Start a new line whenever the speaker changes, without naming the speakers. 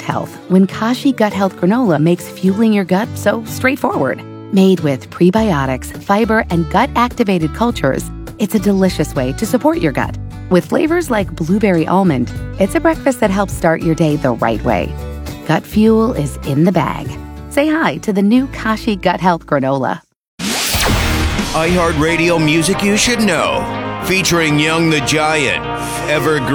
gut health when Kashi Gut Health Granola makes fueling your gut so straightforward. Made with prebiotics, fiber, and gut-activated cultures, it's a delicious way to support your gut. With flavors like blueberry almond, it's a breakfast that helps start your day the right way. Gut fuel is in the bag. Say hi to the new Kashi Gut Health Granola.
iHeartRadio music you should know. Featuring Young the Giant, Evergreen.